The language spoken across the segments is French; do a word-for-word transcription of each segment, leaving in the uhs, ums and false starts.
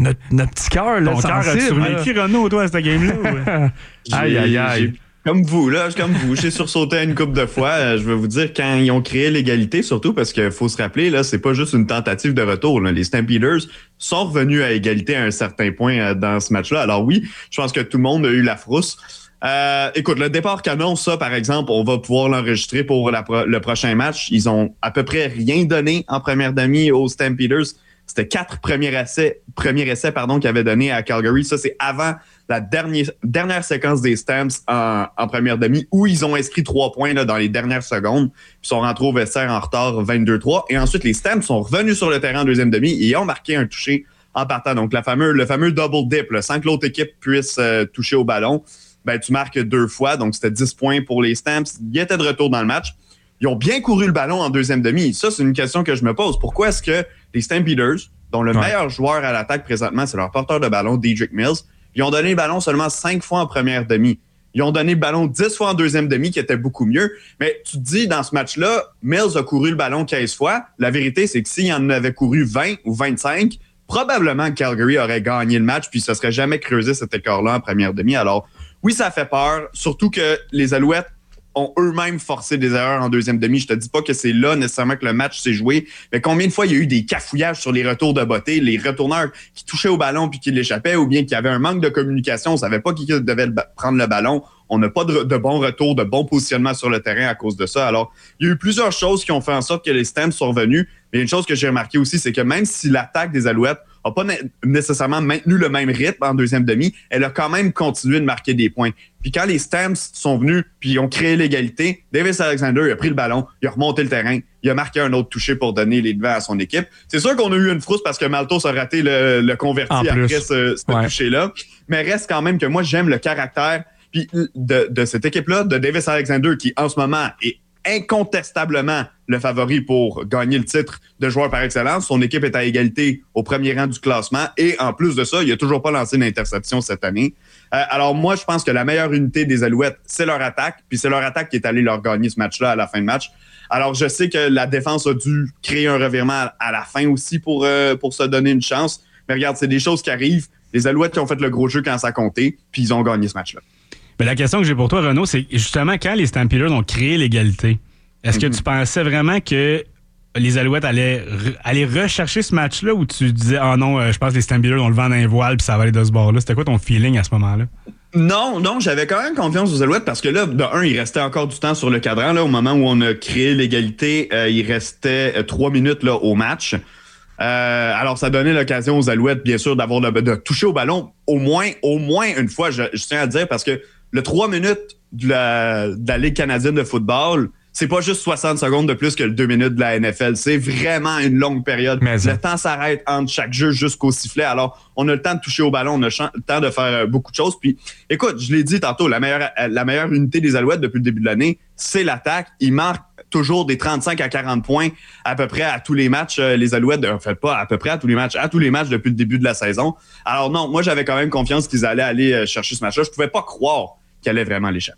notre, notre petit cœur, là, Ton cœur a survécu, Renaud, toi, à cette game-là? Ouais. Aïe, aïe, aïe. Comme vous, là, comme vous, j'ai sursauté une couple de fois. Je vais vous dire, quand ils ont créé l'égalité, surtout parce qu'il faut se rappeler, là, c'est pas juste une tentative de retour. Là. Les Stampeders sont revenus à égalité à un certain point dans ce match-là. Alors oui, je pense que tout le monde a eu la frousse. Euh, écoute, le départ canon, ça, par exemple, on va pouvoir l'enregistrer pour la pro- le prochain match. Ils ont à peu près rien donné en première demi aux Stampeders. C'était quatre premiers essais, premiers essais pardon, qu'ils avaient donné à Calgary. Ça, c'est avant la dernière, dernière séquence des Stamps en, en première demi, où ils ont inscrit trois points là, dans les dernières secondes, puis sont rentrés au vestiaire en retard vingt-deux trois. Et ensuite, les Stamps sont revenus sur le terrain en deuxième demi et ont marqué un touché en partant. Donc, la fameux, le fameux double dip, là, sans que l'autre équipe puisse euh, toucher au ballon, ben, tu marques deux fois. Donc, c'était dix points pour les Stamps. Ils étaient de retour dans le match. Ils ont bien couru le ballon en deuxième demi. Ça, c'est une question que je me pose. Pourquoi est-ce que les Stampeders, dont le ouais. meilleur joueur à l'attaque présentement, c'est leur porteur de ballon, Dedrick Mills, ils ont donné le ballon seulement cinq fois en première demi. Ils ont donné le ballon dix fois en deuxième demi, qui était beaucoup mieux. Mais tu te dis, dans ce match-là, Mills a couru le ballon quinze fois. La vérité, c'est que s'il en avait couru vingt ou vingt-cinq, probablement que Calgary aurait gagné le match, puis ça serait jamais creusé cet écart-là en première demi. Alors, oui, ça fait peur, surtout que les Alouettes ont eux-mêmes forcé des erreurs en deuxième demi. Je te dis pas que c'est là nécessairement que le match s'est joué, mais combien de fois il y a eu des cafouillages sur les retours de beauté, les retourneurs qui touchaient au ballon puis qui l'échappaient, ou bien qu'il y avait un manque de communication, on savait pas qui devait le ba- prendre le ballon. On n'a pas de, de bons retours, de bons positionnements sur le terrain à cause de ça. Alors, il y a eu plusieurs choses qui ont fait en sorte que les Stamps sont revenus. Mais une chose que j'ai remarqué aussi, c'est que même si l'attaque des Alouettes n'a pas né- nécessairement maintenu le même rythme en deuxième demi, elle a quand même continué de marquer des points. Puis quand les Stamps sont venus puis ils ont créé l'égalité, Davis Alexander il a pris le ballon, il a remonté le terrain, il a marqué un autre touché pour donner les devants à son équipe. C'est sûr qu'on a eu une frousse parce que Maltos a raté le, le converti après ce, ce ouais. touché-là. Mais reste quand même que moi, j'aime le caractère puis de, de cette équipe-là, de Davis Alexander, qui en ce moment est incontestablement le favori pour gagner le titre de joueur par excellence. Son équipe est à égalité au premier rang du classement et en plus de ça, il n'a toujours pas lancé une interception cette année. Euh, alors moi, je pense que la meilleure unité des Alouettes, c'est leur attaque, puis c'est leur attaque qui est allée leur gagner ce match-là à la fin de match. Alors je sais que la défense a dû créer un revirement à la fin aussi pour, euh, pour se donner une chance, mais regarde, c'est des choses qui arrivent. Les Alouettes qui ont fait le gros jeu quand ça comptait, puis ils ont gagné ce match-là. Mais la question que j'ai pour toi, Renaud, c'est justement quand les Stampeders ont créé l'égalité, est-ce que mm-hmm. tu pensais vraiment que les Alouettes allaient, re- allaient rechercher ce match-là ou tu disais « Ah oh non, euh, je pense que les Stampeders ont le vent dans les voiles puis ça va aller de ce bord-là ». C'était quoi ton feeling à ce moment-là? Non, non, j'avais quand même confiance aux Alouettes parce que là, de un, il restait encore du temps sur le cadran. Là, au moment où on a créé l'égalité, euh, il restait euh, trois minutes là, au match. Euh, alors, ça donnait l'occasion aux Alouettes, bien sûr, d'avoir le, de toucher au ballon au moins, au moins une fois, je, je tiens à dire, parce que le trois minutes de la, de la Ligue canadienne de football, c'est pas juste soixante secondes de plus que le deux minutes de la N F L. C'est vraiment une longue période. Mais le temps s'arrête entre chaque jeu jusqu'au sifflet. Alors, on a le temps de toucher au ballon, on a le temps de faire beaucoup de choses. Puis, écoute, je l'ai dit tantôt, la meilleure, la meilleure unité des Alouettes depuis le début de l'année, c'est l'attaque. Ils marquent toujours des trente-cinq à quarante points à peu près à tous les matchs. Les Alouettes, en fait pas à peu près à tous les matchs, à tous les matchs depuis le début de la saison. Alors non, moi, j'avais quand même confiance qu'ils allaient aller chercher ce match-là. Je pouvais pas croire qu'il allait vraiment l'échapper.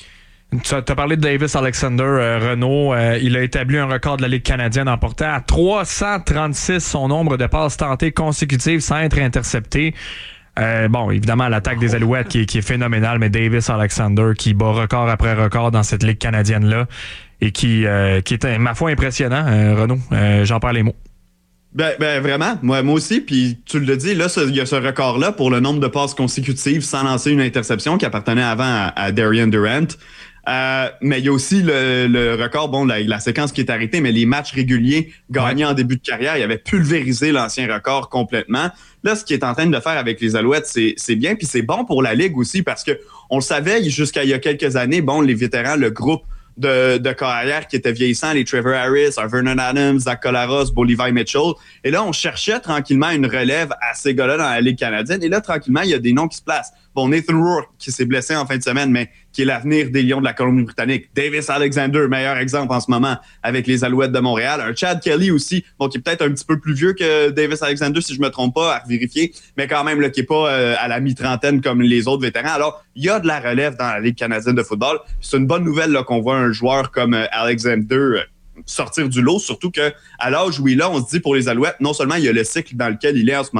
Tu as parlé de Davis Alexander, euh, Renaud. Euh, il a établi un record de la Ligue canadienne en portant à trois cent trente-six son nombre de passes tentées consécutives sans être interceptées. Euh, bon, évidemment, l'attaque des Alouettes qui est, qui est phénoménale, mais Davis Alexander qui bat record après record dans cette Ligue canadienne-là et qui, euh, qui est, ma foi, impressionnant, euh, Renaud. Euh, j'en perds les mots. Ben, ben vraiment, moi, moi aussi, puis tu le dis, là, il y a ce record-là pour le nombre de passes consécutives sans lancer une interception qui appartenait avant à, à Darian Durant. Euh, mais il y a aussi le, le record, bon, la, la séquence qui est arrêtée, mais les matchs réguliers gagnés ouais. en début de carrière, il avait pulvérisé l'ancien record complètement. Là, ce qu'il est en train de faire avec les Alouettes, c'est, c'est bien, puis c'est bon pour la Ligue aussi, parce que on le savait jusqu'à il y a quelques années, bon, les vétérans, le groupe de, de carrière qui était vieillissant, les Trevor Harris, Vernon Adams, Zach Collaros, Bo Levi Mitchell. Et là, on cherchait tranquillement une relève à ces gars-là dans la Ligue canadienne. Et là, tranquillement, il y a des noms qui se placent. Bon, Nathan Rourke, qui s'est blessé en fin de semaine, mais qui est l'avenir des Lions de la Colombie-Britannique. Davis Alexander, meilleur exemple en ce moment avec les Alouettes de Montréal. Un Chad Kelly aussi, bon, qui est peut-être un petit peu plus vieux que Davis Alexander, si je me trompe pas, à vérifier, mais quand même, là, qui est pas euh, à la mi-trentaine comme les autres vétérans. Alors, il y a de la relève dans la Ligue canadienne de football. C'est une bonne nouvelle là, qu'on voit un joueur comme euh, Alexander euh, sortir du lot, surtout que à l'âge où il est là, on se dit pour les Alouettes, non seulement il y a le cycle dans lequel il est en ce moment,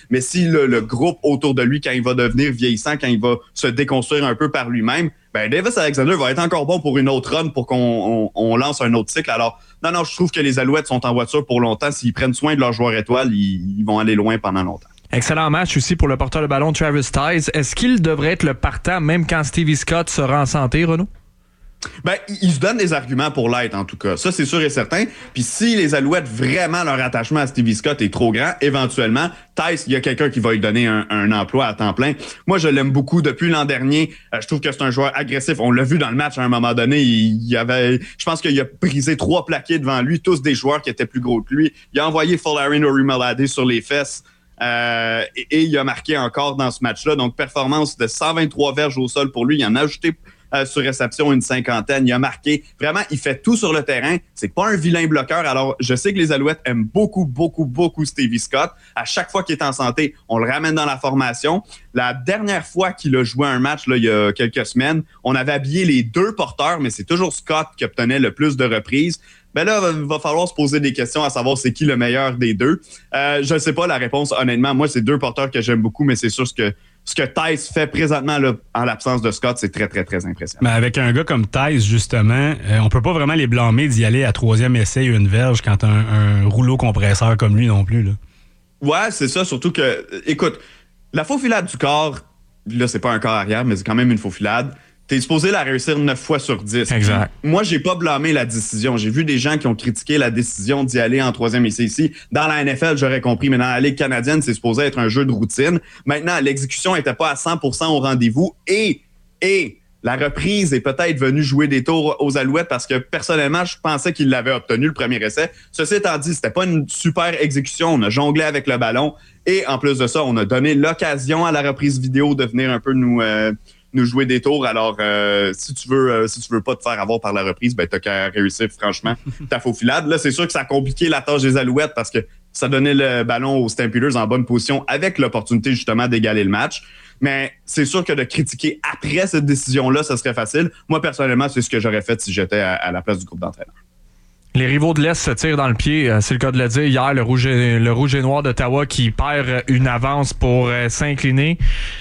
Mais si le, le groupe autour de lui, quand il va devenir vieillissant, quand il va se déconstruire un peu par lui-même, ben Davis Alexander va être encore bon pour une autre run pour qu'on on, on lance un autre cycle. Alors, non, non, je trouve que les Alouettes sont en voiture pour longtemps. S'ils prennent soin de leurs joueurs étoiles, ils, ils vont aller loin pendant longtemps. Excellent match aussi pour le porteur de ballon Travis Tice. Est-ce qu'il devrait être le partant même quand Stevie Scott sera en santé, Renaud? Ben, ils se donnent des arguments pour l'être, en tout cas. Ça, c'est sûr et certain. Puis si les Alouettes, vraiment, leur attachement à Stevie Scott est trop grand, éventuellement, Tice, il y a quelqu'un qui va lui donner un, un emploi à temps plein. Moi, je l'aime beaucoup depuis l'an dernier. Euh, je trouve que c'est un joueur agressif. On l'a vu dans le match à un moment donné. Il, il avait, je pense qu'il a brisé trois plaqués devant lui, tous des joueurs qui étaient plus gros que lui. Il a envoyé Folarin Orimolade sur les fesses. Euh, et, et il a marqué encore dans ce match-là. Donc, performance de cent vingt-trois verges au sol pour lui. Il en a ajouté Euh, sur réception une cinquantaine, il a marqué. Vraiment, il fait tout sur le terrain. C'est pas un vilain bloqueur. Alors, je sais que les Alouettes aiment beaucoup, beaucoup, beaucoup Stevie Scott. À chaque fois qu'il est en santé, on le ramène dans la formation. La dernière fois qu'il a joué un match, là, il y a quelques semaines, on avait habillé les deux porteurs, mais c'est toujours Scott qui obtenait le plus de reprises. Ben là, il va falloir se poser des questions à savoir c'est qui le meilleur des deux. Euh, je ne sais pas la réponse, honnêtement. Moi, c'est deux porteurs que j'aime beaucoup, mais c'est sûr ce que ce que Tice fait présentement là, en l'absence de Scott, c'est très, très, très impressionnant. Mais avec un gars comme Tice, justement, euh, on peut pas vraiment les blâmer d'y aller à troisième essai une verge quand un, un rouleau compresseur comme lui non plus. Là. Ouais, c'est ça. Surtout que, écoute, la faufilade du corps, là, c'est pas un corps arrière, mais c'est quand même une faufilade. T'es supposé la réussir neuf fois sur dix. Exact. Moi, j'ai pas blâmé la décision. J'ai vu des gens qui ont critiqué la décision d'y aller en troisième essai ici. Dans la N F L, j'aurais compris, mais dans la Ligue canadienne, c'est supposé être un jeu de routine. Maintenant, l'exécution était pas à cent pour cent au rendez-vous et, et la reprise est peut-être venue jouer des tours aux Alouettes parce que personnellement, je pensais qu'il l'avait obtenu le premier essai. Ceci étant dit, c'était pas une super exécution. On a jonglé avec le ballon et en plus de ça, on a donné l'occasion à la reprise vidéo de venir un peu nous... Euh, nous jouer des tours. Alors, euh, si tu veux euh, si tu veux pas te faire avoir par la reprise, ben t'as qu'à réussir, franchement, ta faufilade. Là, c'est sûr que ça a compliqué la tâche des Alouettes parce que ça donnait le ballon aux Stampeders en bonne position avec l'opportunité, justement, d'égaler le match. Mais c'est sûr que de critiquer après cette décision-là, ça serait facile. Moi, personnellement, c'est ce que j'aurais fait si j'étais à, à la place du groupe d'entraîneurs. Les rivaux de l'Est se tirent dans le pied, c'est le cas de le dire. Hier, le Rouge et, le Rouge et Noir d'Ottawa qui perd une avance pour euh, s'incliner.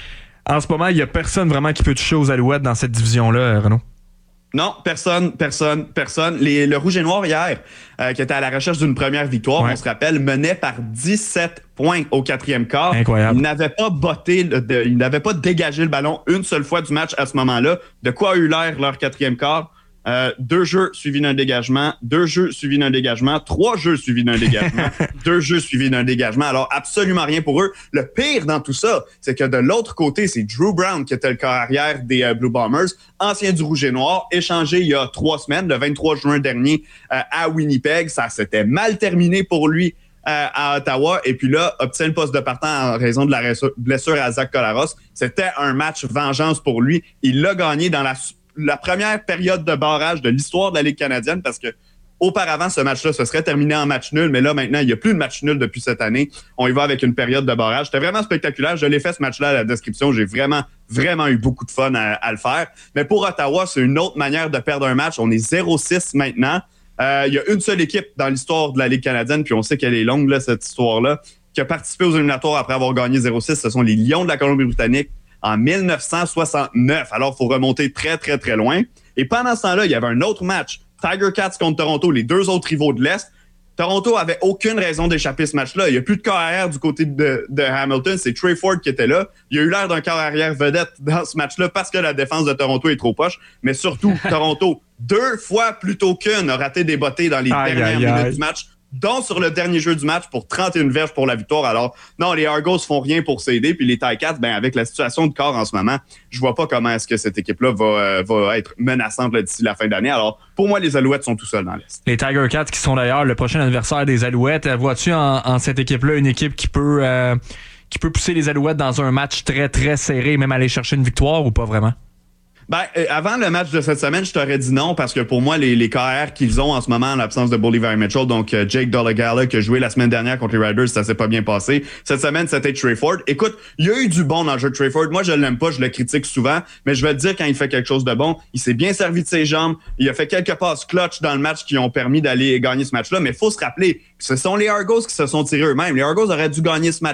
En ce moment, il n'y a personne vraiment qui peut toucher aux Alouettes dans cette division-là, Renaud. Non, personne, personne, personne. Les, le Rouge et Noir hier, euh, qui était à la recherche d'une première victoire, ouais. On se rappelle, menait par dix-sept points au quatrième quart. Incroyable. Il n'avait pas botté, le, de, il n'avait pas dégagé le ballon une seule fois du match à ce moment-là. De quoi a eu l'air leur quatrième quart? Euh, deux jeux suivis d'un dégagement, deux jeux suivis d'un dégagement, trois jeux suivis d'un dégagement, deux jeux suivis d'un dégagement. Alors, absolument rien pour eux. Le pire dans tout ça, c'est que de l'autre côté, c'est Drew Brown qui était le corps arrière des euh, Blue Bombers, ancien du Rouge et Noir, échangé il y a trois semaines, le vingt-trois juin dernier, euh, à Winnipeg. Ça s'était mal terminé pour lui euh, à Ottawa. Et puis là, obtient le poste de partant en raison de la blessure à Zach Collaros. C'était un match vengeance pour lui. Il l'a gagné dans la la première période de barrage de l'histoire de la Ligue canadienne parce que auparavant, ce match-là se serait terminé en match nul, mais là, maintenant, il n'y a plus de match nul depuis cette année. On y va avec une période de barrage. C'était vraiment spectaculaire. Je l'ai fait, ce match-là, à la description. J'ai vraiment, vraiment eu beaucoup de fun à, à le faire. Mais pour Ottawa, c'est une autre manière de perdre un match. On est zéro six maintenant. Euh, il y a une seule équipe dans l'histoire de la Ligue canadienne, puis on sait qu'elle est longue, là, cette histoire-là, qui a participé aux éliminatoires après avoir gagné zéro six. Ce sont les Lions de la Colombie-Britannique en dix-neuf cent soixante-neuf. Alors, il faut remonter très, très, très loin. Et pendant ce temps-là, il y avait un autre match. Tiger Cats contre Toronto, les deux autres rivaux de l'Est. Toronto avait aucune raison d'échapper ce match-là. Il n'y a plus de corps arrière du côté de, de Hamilton. C'est Trey Ford qui était là. Il a eu l'air d'un corps arrière vedette dans ce match-là parce que la défense de Toronto est trop poche. Mais surtout, Toronto, deux fois plutôt qu'une, a raté des bottées dans les aïe, dernières aïe, minutes aïe. du match, dont sur le dernier jeu du match pour trente et une verges pour la victoire. Alors, non, les Argos font rien pour s'aider. Puis les Ticats, ben, avec la situation de corps en ce moment, je vois pas comment est-ce que cette équipe-là va, euh, va être menaçante là, d'ici la fin d'année. Alors, pour moi, les Alouettes sont tout seuls dans l'Est. Les Tiger Cats qui sont d'ailleurs le prochain adversaire des Alouettes. Vois-tu en, en cette équipe-là une équipe qui peut, euh, qui peut pousser les Alouettes dans un match très, très serré, même aller chercher une victoire ou pas vraiment? Ben, euh, avant le match de cette semaine, je t'aurais dit non parce que pour moi, les, les K R qu'ils ont en ce moment en l'absence de Bolivar Mitchell, donc euh, Jake Dolegala qui a joué la semaine dernière contre les Riders, ça s'est pas bien passé. Cette semaine, c'était Trey Ford. Écoute, il y a eu du bon dans le jeu de Trey Ford. Moi, je l'aime pas, je le critique souvent, mais je vais te dire quand il fait quelque chose de bon, il s'est bien servi de ses jambes, il a fait quelques passes clutch dans le match qui ont permis d'aller gagner ce match-là, mais il faut se rappeler que ce sont les Argos qui se sont tirés eux-mêmes. Les Argos auraient dû gagner ce match-là.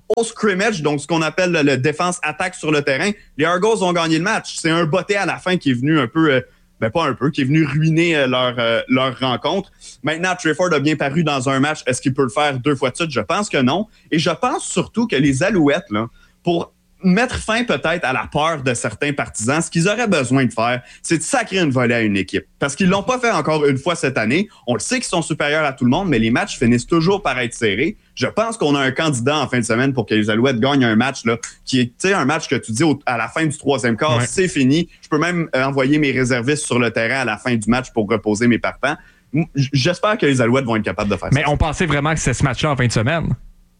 au scrimmage, donc ce qu'on appelle le, le défense-attaque sur le terrain. Les Argos ont gagné le match. C'est un botté à la fin qui est venu un peu... Euh, ben pas un peu, qui est venu ruiner euh, leur, euh, leur rencontre. Maintenant, Trafford a bien paru dans un match. Est-ce qu'il peut le faire deux fois de suite? Je pense que non. Et je pense surtout que les Alouettes, là, pour mettre fin peut-être à la peur de certains partisans, ce qu'ils auraient besoin de faire, c'est de sacrer une volée à une équipe. Parce qu'ils l'ont pas fait encore une fois cette année. On le sait qu'ils sont supérieurs à tout le monde, mais les matchs finissent toujours par être serrés. Je pense qu'on a un candidat en fin de semaine pour que les Alouettes gagnent un match là, qui est, tu sais, un match que tu dis au, à la fin du troisième quart, ouais. C'est fini. Je peux même euh, envoyer mes réservistes sur le terrain à la fin du match pour reposer mes partants. J'espère que les Alouettes vont être capables de faire mais ça. Mais on pensait vraiment que c'était ce match-là en fin de semaine.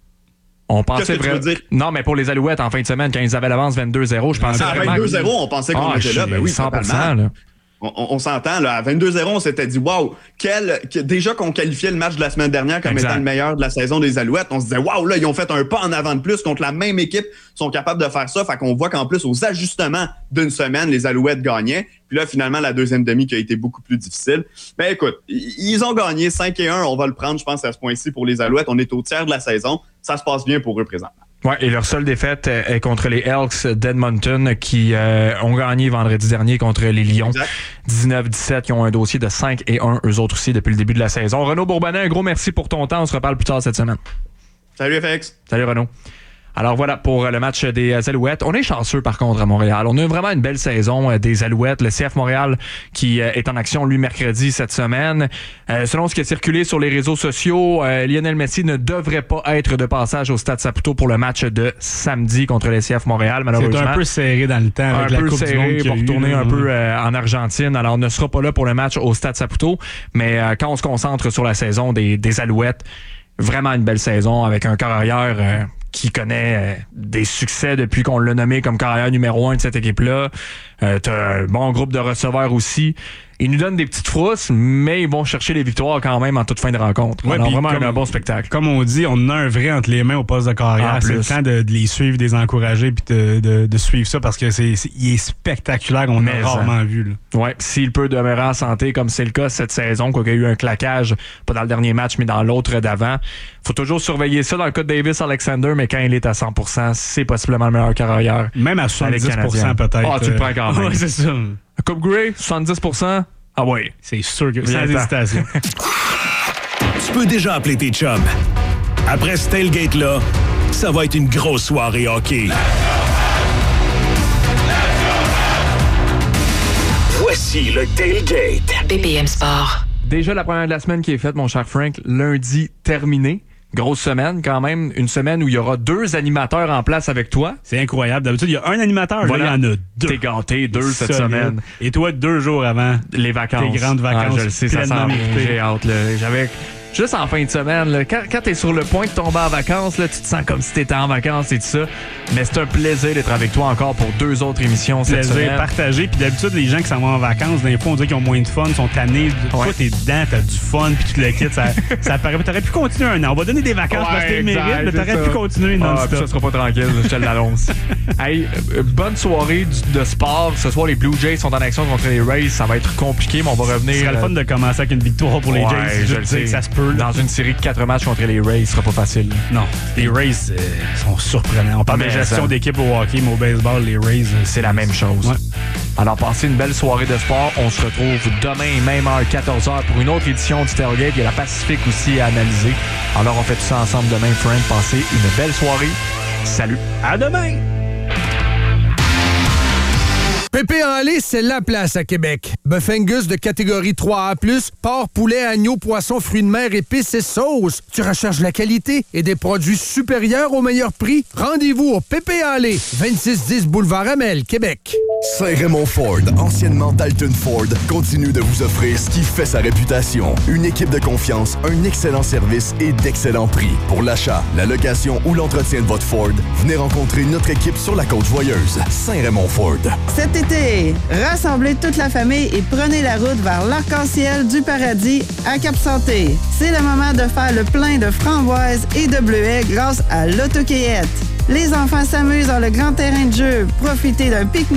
On pensait vraiment. Non, mais pour les Alouettes en fin de semaine, quand ils avaient l'avance vingt-deux zéro, je pensais. À vraiment. vingt-deux zéro, on pensait qu'on ah, était là. Ben oui, cent pour cent là. On, on, on s'entend, là. À vingt-deux zéro, on s'était dit, waouh, quel, que, déjà qu'on qualifiait le match de la semaine dernière comme exact. Étant le meilleur de la saison des Alouettes, on se disait, waouh, là, ils ont fait un pas en avant de plus contre la même équipe, ils sont capables de faire ça. Fait qu'on voit qu'en plus, aux ajustements d'une semaine, les Alouettes gagnaient. Puis là, finalement, la deuxième demi qui a été beaucoup plus difficile. Mais écoute, ils ont gagné cinq et un. On va le prendre, je pense, à ce point-ci pour les Alouettes. On est au tiers de la saison. Ça se passe bien pour eux présentement. Ouais, et leur seule défaite est contre les Elks d'Edmonton qui euh, ont gagné vendredi dernier contre les Lions. Exact. dix-neuf dix-sept, qui ont un dossier de cinq et un, eux autres aussi, depuis le début de la saison. Renaud Bourbonnais, un gros merci pour ton temps. On se reparle plus tard cette semaine. Salut F X. Salut Renaud. Alors voilà pour le match des Alouettes. On est chanceux par contre à Montréal. On a vraiment une belle saison des Alouettes. Le C F Montréal qui est en action lui mercredi cette semaine. Euh, selon ce qui a circulé sur les réseaux sociaux, euh, Lionel Messi ne devrait pas être de passage au Stade Saputo pour le match de samedi contre le C F Montréal. Malheureusement, c'est un peu serré dans le temps avec un la peu Coupe serré du Monde pour retourner eu, un hein. peu euh, en Argentine. Alors on ne sera pas là pour le match au Stade Saputo. Mais euh, quand on se concentre sur la saison des, des Alouettes, vraiment une belle saison avec un corps arrière euh, qui connaît euh, des succès depuis qu'on l'a nommé comme carrière numéro un de cette équipe-là. Euh, t'as un bon groupe de receveurs aussi. Ils nous donnent des petites frousses, mais ils vont chercher les victoires quand même en toute fin de rencontre. Ouais, alors vraiment comme, un bon spectacle. Comme on dit, on a un vrai entre les mains au poste de carrière. C'est le temps de, de les suivre, de les encourager puis de, de, de suivre ça parce que c'est, c'est il est spectaculaire. On mais a rarement ça. vu. Là. Ouais, s'il peut demeurer en santé comme c'est le cas cette saison, quoi qu'il y a eu un claquage, pas dans le dernier match, mais dans l'autre d'avant. Faut toujours surveiller ça dans le cas de Davis Alexander, mais quand il est à cent pour cent, c'est possiblement le meilleur carrière. Même à soixante-dix pour cent peut-être. Ah, tu le prends quand même. Ouais, c'est ça. Coupe Gray, soixante-dix pour cent. Ah ouais, c'est sûr que sans hésitation. Tu peux déjà appeler tes chums. Après ce tailgate-là, ça va être une grosse soirée hockey. Voici le tailgate. B P M Sport. Déjà la première de la semaine qui est faite, mon cher Frank, lundi terminé. Grosse semaine quand même, une semaine où il y aura deux animateurs en place avec toi. C'est incroyable. D'habitude, il y a un animateur, voilà. Là, il y en a deux. T'es gâté, deux cette solide. Semaine. Et toi, deux jours avant les vacances. Tes grandes vacances. Ah, je le sais, ça s'en vient. J'ai hâte. Là. J'avais... Juste en fin de semaine, là, quand, quand t'es sur le point de tomber en vacances, là, tu te sens comme si t'étais en vacances et tout ça. Mais c'est un plaisir d'être avec toi encore pour deux autres émissions cette plaisir semaine. Partagé. Puis d'habitude, les gens qui s'en vont en vacances, d'un fois, on dirait qu'ils ont moins de fun, sont tannés. Toi, ouais. T'es dedans, t'as du fun, puis tu le quittes. Ça, ça paraît. T'aurais pu continuer un an. On va donner des vacances ouais, parce que tu le mérites, mais t'aurais ça. pu continuer non-stop. Ah, ça sera pas tranquille, je te l'annonce. Hey, euh, bonne soirée du, de sport. Ce soir, les Blue Jays sont en action contre les Rays. Ça va être compliqué, mais on va revenir. Ce serait euh... le fun de commencer avec une victoire pour les ouais, Jays. Je le sais. Que ça se peut. Dans une série quatre matchs contre les Rays, ce sera pas facile. Non. Les Rays euh, sont surprenants. On parle mais de gestion ça. d'équipe au hockey, mais au baseball, les Rays, euh, c'est la même chose. Ouais. Alors, passez une belle soirée de sport. On se retrouve demain, même heure, quatorze heures, pour une autre édition du Tailgate. Il y a la Pacifique aussi à analyser. Alors, on fait tout ça ensemble demain, Frank. Passez une belle soirée. Salut. À demain. Pépé en lait, c'est la place à Québec. Bœuf Angus de catégorie trois A plus, porc, poulet, agneau, poisson, fruits de mer, épices et sauces. Tu recherches la qualité et des produits supérieurs au meilleur prix? Rendez-vous au Pépé en lait, vingt-six dix Boulevard Amel, Québec. Saint-Raymond Ford, anciennement Dalton Ford, continue de vous offrir ce qui fait sa réputation. Une équipe de confiance, un excellent service et d'excellents prix. Pour l'achat, la location ou l'entretien de votre Ford, venez rencontrer notre équipe sur la Côte-Joyeuse. Saint-Raymond Ford. Cet été, rassemblez toute la famille et prenez la route vers l'arc-en-ciel du paradis à Cap-Santé. C'est le moment de faire le plein de framboises et de bleuets grâce à l'autocueillette. Les enfants s'amusent dans le grand terrain de jeu, profitez d'un pique-nique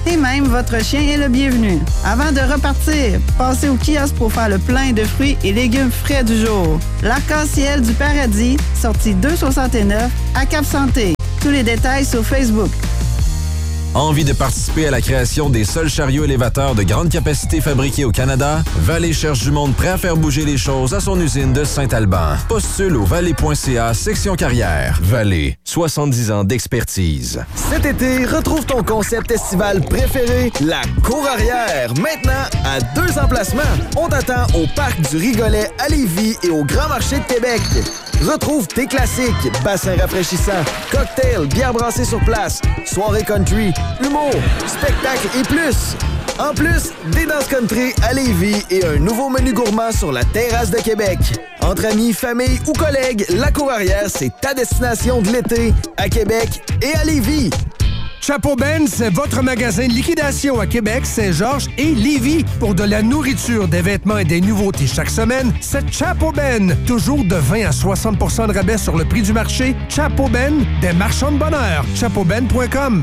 et même votre chien est le bienvenu. Avant de repartir, passez au kiosque pour faire le plein de fruits et légumes frais du jour. L'Arc-en-Ciel du Paradis, sortie deux cent soixante-neuf à Cap-Santé. Tous les détails sur Facebook. Envie de participer à la création des seuls chariots élévateurs de grande capacité fabriqués au Canada? Vallée cherche du monde prêt à faire bouger les choses à son usine de Saint-Alban. Postule au vallée point c a section carrière. Vallée, soixante-dix ans d'expertise. Cet été, retrouve ton concept estival préféré, la Cour Arrière. Maintenant, à deux emplacements. On t'attend au Parc du Rigolet à Lévis et au Grand Marché de Québec. Retrouve tes classiques, bassins rafraîchissants, cocktails, bières brassées sur place, soirée country, humour, spectacle et plus. En plus, des danses country à Lévis et un nouveau menu gourmand sur la terrasse de Québec. Entre amis, famille ou collègues, la Cour Arrière, c'est ta destination de l'été à Québec et à Lévis. Chapeau Ben, c'est votre magasin de liquidation à Québec, Saint-Georges et Lévis. Pour de la nourriture, des vêtements et des nouveautés chaque semaine, c'est Chapeau Ben. Toujours de vingt à soixante pour cent de rabais sur le prix du marché. Chapeau Ben, des marchands de bonheur. chapeau ben point com.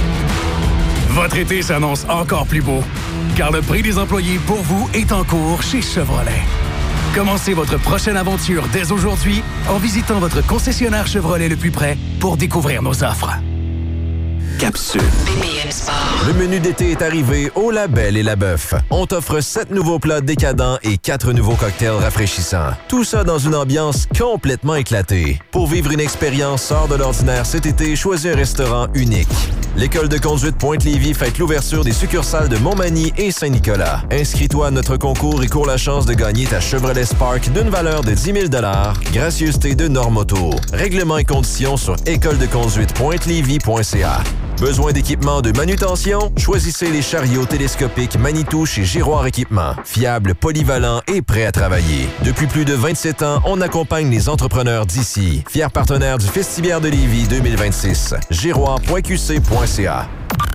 Votre été s'annonce encore plus beau, car le prix des employés pour vous est en cours chez Chevrolet. Commencez votre prochaine aventure dès aujourd'hui en visitant votre concessionnaire Chevrolet le plus près pour découvrir nos offres. Capsule. Le menu d'été est arrivé au La Belle et la Bœuf. On t'offre sept nouveaux plats décadents et quatre nouveaux cocktails rafraîchissants. Tout ça dans une ambiance complètement éclatée. Pour vivre une expérience hors de l'ordinaire cet été, choisis un restaurant unique. L'École de conduite Pointe-Lévis fête l'ouverture des succursales de Montmagny et Saint-Nicolas. Inscris-toi à notre concours et cours la chance de gagner ta Chevrolet Spark d'une valeur de dix mille dollars, gracieuseté de Normoto. Règlements et conditions sur école de conduite pointe lévis point c a. Besoin d'équipement de manutention? Choisissez les chariots télescopiques Manitou chez Giroir Équipement. Fiable, polyvalent et prêt à travailler. Depuis plus de vingt-sept ans, on accompagne les entrepreneurs d'ici. Fier partenaire du Festibiaire de Lévis deux mille vingt-six. giroir point q c point c a.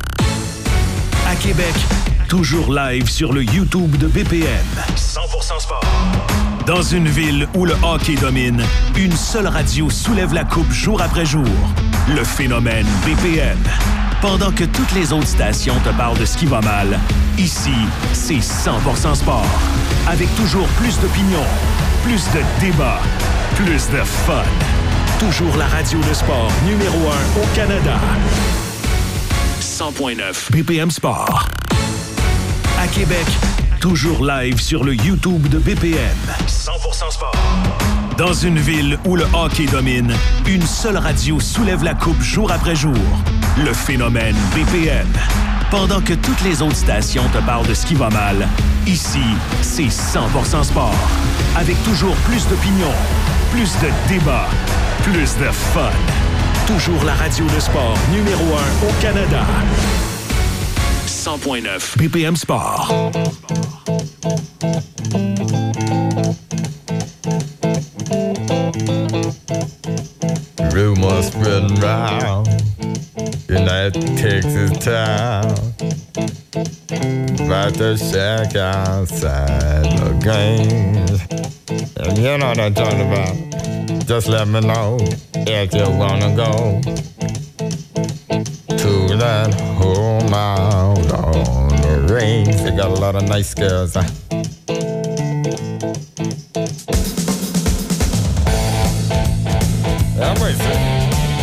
À Québec, toujours live sur le YouTube de B P M. cent pour cent sport. Dans une ville où le hockey domine, une seule radio soulève la coupe jour après jour. Le phénomène B P M. Pendant que toutes les autres stations te parlent de ce qui va mal, ici, c'est cent pour cent sport. Avec toujours plus d'opinions, plus de débats, plus de fun. Toujours la radio de sport numéro un au Canada. cent point neuf B P M Sport. À Québec, toujours live sur le YouTube de B P M. cent pour cent sport. Dans une ville où le hockey domine, une seule radio soulève la coupe jour après jour. Le phénomène B P M. Pendant que toutes les autres stations te parlent de ce qui va mal, ici, c'est cent pour cent sport. Avec toujours plus d'opinions, plus de débats, plus de fun. Toujours la radio de sport numéro un au Canada. cent point neuf B P M Sport. Rumors spreading round in that Texas town about the shack outside the games. And you know what I'm talking about. Just let me know if you wanna go to that home out on the range. They got a lot of nice girls. Huh?